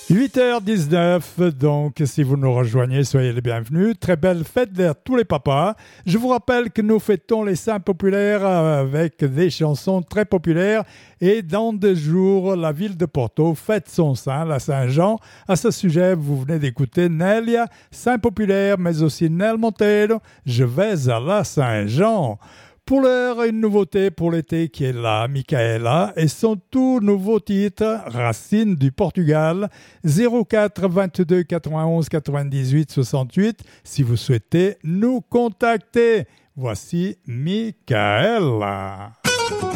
8h19, donc si vous nous rejoignez, soyez les bienvenus. Très belle fête vers tous les papas. Je vous rappelle que nous fêtons les saints populaires avec des chansons très populaires. Et dans 2 jours, la ville de Porto fête son saint, la Saint-Jean. À ce sujet, vous venez d'écouter Nelia, saint populaire, mais aussi Nel Monteiro, Je vais à la Saint-Jean. Pour l'heure, une nouveauté pour l'été qui est là, Micaela, et son tout nouveau titre, Racine du Portugal, 04 22 91 98 68, si vous souhaitez nous contacter. Voici Micaela.